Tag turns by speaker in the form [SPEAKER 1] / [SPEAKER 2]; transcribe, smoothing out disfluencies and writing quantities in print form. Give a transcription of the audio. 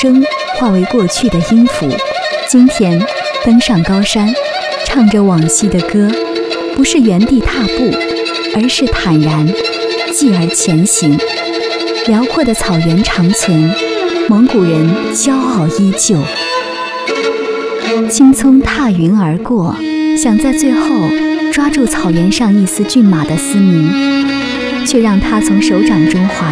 [SPEAKER 1] 筝化为过去的音符，今天登上高山，唱着往昔的歌，不是原地踏步，而是坦然继而前行。辽阔的草原长存，蒙古人骄傲依旧。青葱踏云而过，想在最后抓住草原上一丝骏马的嘶鸣，却让它从手掌中滑